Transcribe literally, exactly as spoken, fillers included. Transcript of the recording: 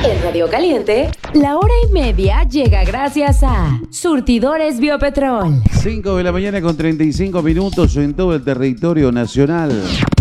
En Radio Caliente, la hora y media llega gracias a Surtidores Biopetrol. cinco de la mañana con treinta y cinco minutos en todo el territorio nacional.